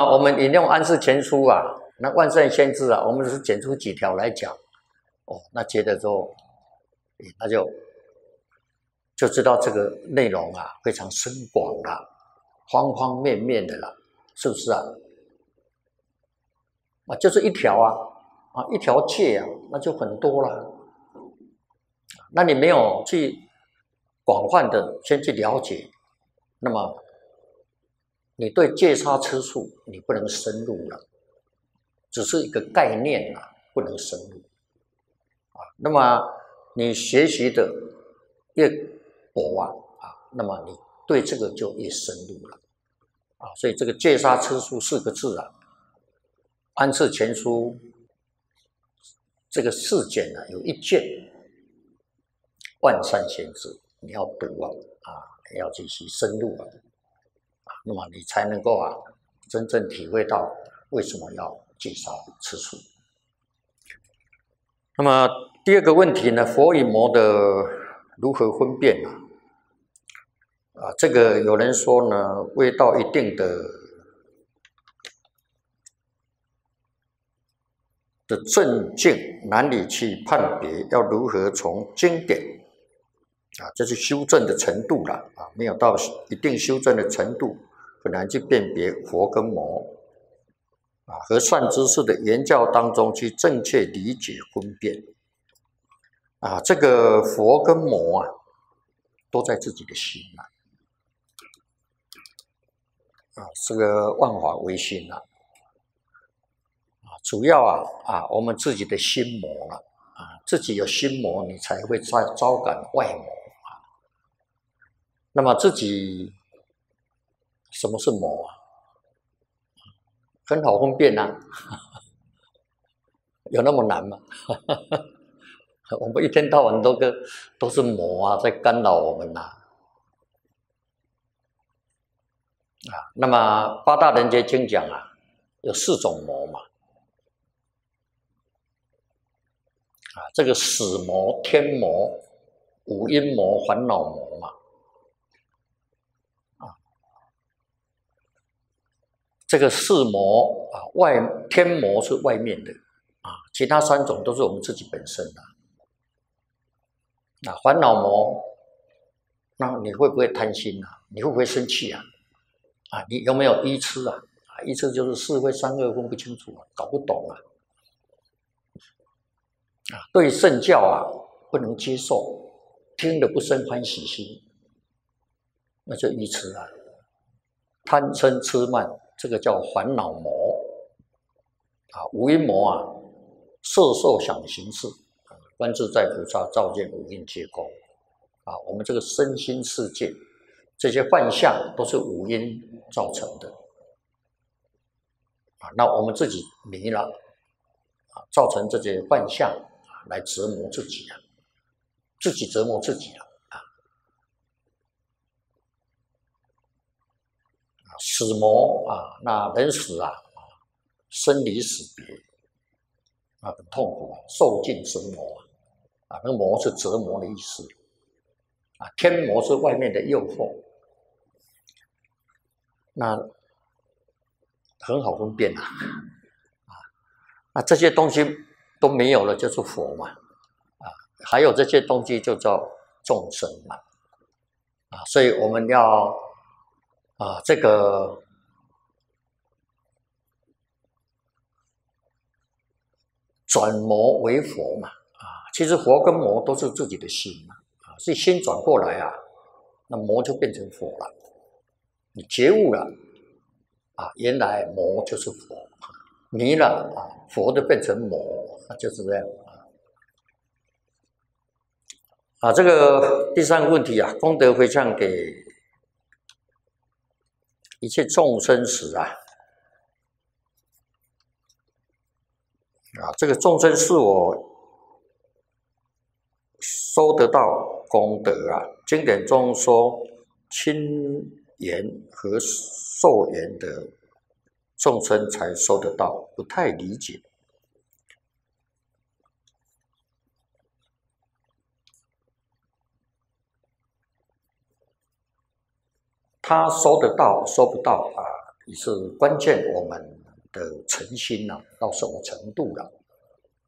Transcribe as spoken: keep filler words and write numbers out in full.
么我们引用安世全书啊，那万圣先知啊，我们只是捡出几条来讲，哦，那接着之后，那就就知道这个内容啊非常深广了，方方面面的了，是不是啊？啊，就是一条啊，啊一条戒啊，那就很多了。那你没有去广泛的先去了解，那么你对戒杀吃素你不能深入了，只是一个概念啊，不能深入啊。那么你学习的越薄啊啊，那么你对这个就越深入了啊。所以这个戒杀吃素四个字啊，安世全书这个四卷呢、啊，有一卷万善先知，你要读啊啊，要继续深入啊。那么你才能够啊，真正体会到为什么要戒杀吃素。那么第二个问题呢，佛与魔的如何分辨呢？啊，这个有人说呢，未到一定的的正境，难以去判别，要如何从经典啊，这是修正的程度了啊，没有到一定修正的程度。很难去辨别佛跟魔啊，和善知识的言教当中去正确理解分辨啊，这个佛跟魔啊，都在自己的心啊，啊，这个万法唯心啊，啊，主要啊啊，我们自己的心魔了啊，自己有心魔，你才会招招感外魔啊。那么自己。什么是魔啊？很好分辨啊，有那么难吗？我们一天到晚都跟都是魔啊，在干扰我们呐、啊。啊，那么八大人觉经讲啊，有四种魔嘛。啊，这个死魔、天魔、五阴魔、烦恼魔嘛。这个四魔啊，外天魔是外面的啊，其他三种都是我们自己本身的。啊，烦恼魔，那你会不会贪心啊？你会不会生气啊？啊，你有没有愚痴啊？啊，愚痴就是是非善恶分不清楚啊，搞不懂啊。啊，对圣教啊不能接受，听了不生欢喜心，那就愚痴啊。贪嗔痴慢。这个叫烦恼魔啊，五阴魔啊，色受想行识，观自在菩萨照见五阴皆空啊。我们这个身心世界，这些幻象都是五阴造成的啊。那我们自己迷了啊，造成这些幻象啊，来折磨自己啊，自己折磨自己了。死魔啊，那人死啊，生离死别啊，很痛苦啊，受尽折磨啊，那个魔是折磨的意思啊，天魔是外面的诱惑，那很好分辨啊，啊，那这些东西都没有了，就是佛嘛，啊，还有这些东西就叫众生嘛，啊，所以我们要啊，这个。转魔为佛嘛，啊，其实佛跟魔都是自己的心嘛，啊，所以心转过来啊，那魔就变成佛了。你觉悟了，啊，原来魔就是佛，迷了啊，佛就变成魔，就是这样啊。啊，这个第三个问题啊，功德回向给一切众生时啊。啊，这个众生是我收得到功德啊。经典中说，亲缘和受缘的众生才收得到，不太理解。他收得到，收不到啊， 也是关键我们的诚心呐、啊，到什么程度了？